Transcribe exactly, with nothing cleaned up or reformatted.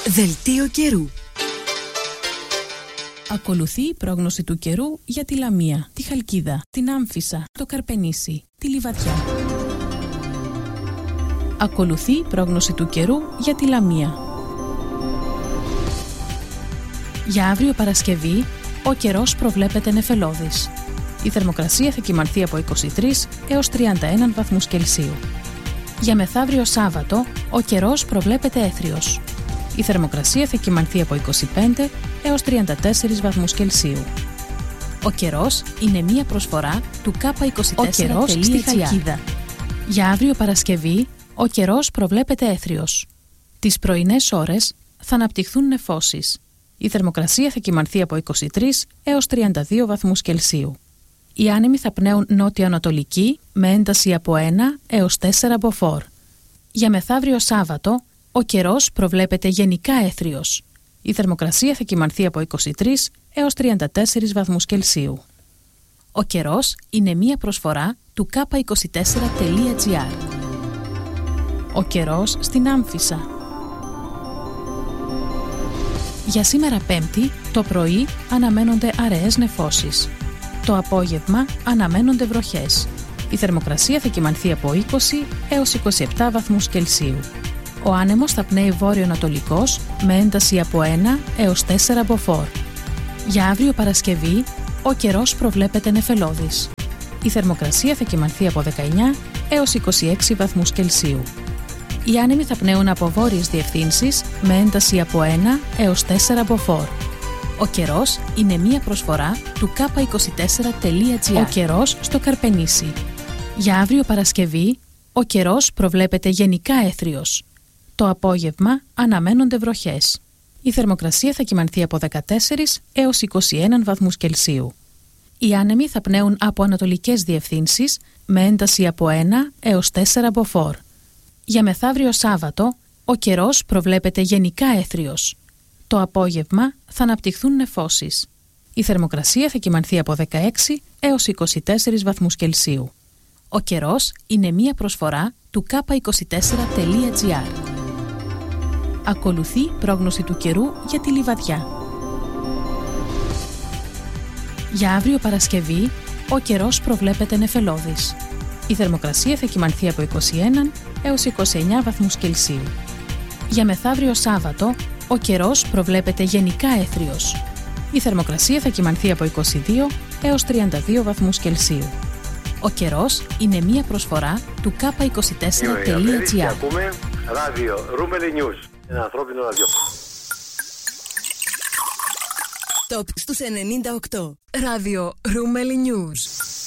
Δελτίο καιρού. Ακολουθεί η πρόγνωση του καιρού για τη Λαμία, τη Χαλκίδα, την Άμφισσα, το Καρπενήσι, τη Λιβαδιά. Ακολουθεί η πρόγνωση του καιρού για τη Λαμία. Για αύριο Παρασκευή, ο καιρός προβλέπεται νεφελώδης. Η θερμοκρασία θα κυμανθεί από είκοσι τρεις έως τριάντα ένα βαθμούς Κελσίου. Για μεθαύριο Σάββατο, ο καιρός προβλέπεται έθριος. Η θερμοκρασία θα κυμανθεί από είκοσι πέντε έως τριάντα τέσσερα βαθμούς Κελσίου. Ο καιρός είναι μία προσφορά του κάπα είκοσι τέσσερα τελεία τζι άρ. Ο καιρός στη Χαλκίδα. Για αύριο Παρασκευή, ο καιρός προβλέπεται έθριος. Τις πρωινές ώρες θα αναπτυχθούν νεφώσεις. Η θερμοκρασία θα κυμανθεί από είκοσι τρεις έως τριάντα δύο βαθμούς Κελσίου. Οι άνεμοι θα πνέουν νότιο-ανατολική με ένταση από ένα έως τέσσερα μποφόρ. Για μεθαύριο Σάββατο, ο καιρός προβλέπεται γενικά έθριος. Η θερμοκρασία θα κυμανθεί από είκοσι τρεις έως τριάντα τέσσερα βαθμούς Κελσίου. Ο καιρός είναι μία προσφορά του κάπα είκοσι τέσσερα τελεία τζι άρ. Ο καιρός στην Άμφισσα. Για σήμερα Πέμπτη, το πρωί αναμένονται αραιές νεφώσεις. Το απόγευμα αναμένονται βροχές. Η θερμοκρασία θα κυμανθεί από είκοσι έως είκοσι επτά βαθμούς Κελσίου. Ο άνεμος θα πνέει βόρειο-ανατολικός με ένταση από ένα έως τέσσερα μποφόρ. Για αύριο Παρασκευή, ο καιρός προβλέπεται νεφελώδης. Η θερμοκρασία θα κυμανθεί από δεκαεννιά έως είκοσι έξι βαθμούς Κελσίου. Οι άνεμοι θα πνέουν από βόρειες διευθύνσεις με ένταση από ένα έως τέσσερα μποφόρ. Ο καιρός είναι μία προσφορά του κάπα είκοσι τέσσερα τελεία τζι άρ. Ο καιρός στο Καρπενήσι. Για αύριο Παρασκευή, ο καιρός προβλέπεται γενικά έθριος. Το απόγευμα αναμένονται βροχές. Η θερμοκρασία θα κυμανθεί από δεκατέσσερα έως είκοσι ένα βαθμούς Κελσίου. Οι άνεμοι θα πνέουν από ανατολικές διευθύνσεις με ένταση από ένα έως τέσσερα μποφόρ. Για μεθαύριο Σάββατο, ο καιρός προβλέπεται γενικά έθριος. Το απόγευμα θα αναπτυχθούν νεφώσεις. Η θερμοκρασία θα κυμανθεί από δεκαέξι έως είκοσι τέσσερα βαθμούς Κελσίου. Ο καιρός είναι μία προσφορά του κάπα είκοσι τέσσερα τελεία τζι άρ. Ακολουθεί πρόγνωση του καιρού για τη Λιβαδιά. Για αύριο Παρασκευή, ο καιρός προβλέπεται νεφελώδης. Η θερμοκρασία θα κυμανθεί από είκοσι ένα έως είκοσι εννιά βαθμούς Κελσίου. Για μεθαύριο Σάββατο, ο καιρός προβλέπεται γενικά έθριος. Η θερμοκρασία θα κυμανθεί από είκοσι δύο έως τριάντα δύο βαθμούς Κελσίου. Ο καιρός είναι μία προσφορά του κάπα είκοσι τέσσερα τελεία τζι άρ. Ακούμε ράδιο Ρούμελι News. Ένα ανθρώπινο ραδιόφωνο. Top στους ενενήντα οκτώ. Ράδιο Ρούμελι News.